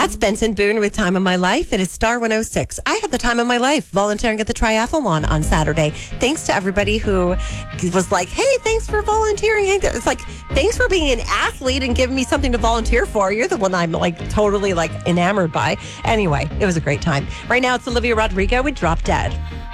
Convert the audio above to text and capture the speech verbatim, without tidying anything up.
That's Benson Boone with Time of My Life. It is Star one oh six. I had the time of my life volunteering at the triathlon on Saturday. Thanks to everybody who was like, hey, thanks for volunteering. It's like, thanks for being an athlete and giving me something to volunteer for. You're the one I'm like totally like enamored by. Anyway, it was a great time. Right now it's Olivia Rodrigo with Drop Dead.